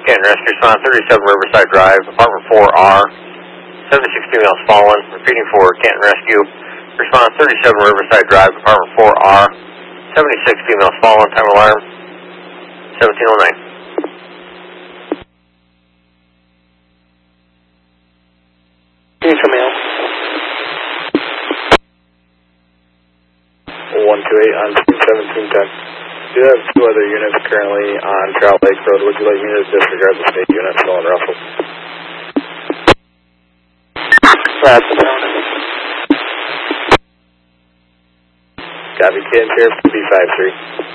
Canton Rescue, respond 37 Riverside Drive, apartment 4R, 76 females fallen. Repeating for Canton Rescue, respond 37 Riverside Drive, apartment 4R, 76 females fallen. Time alarm 1709. Come in. 128 on 1710. We have two other units currently on Trout Lake Road. Would you like me to disregard the state unit still in Russell? That's Copy, Kid, Sheriff, B53.